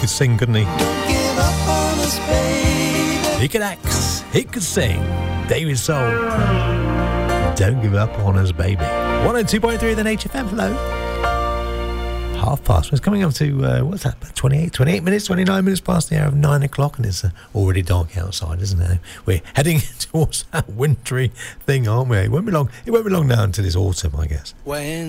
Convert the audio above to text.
could sing, couldn't he? Don't give up on us, baby. He could act, he could sing. David Soul. Don't give up on us, baby. 102.3 then HFM. Hello. 5:30. It's coming up to, what's that, 28 minutes, 29 minutes past the hour of 9 o'clock, and it's already dark outside, isn't it? We're heading towards that wintry thing, aren't we? It won't be long now until it's autumn, I guess. When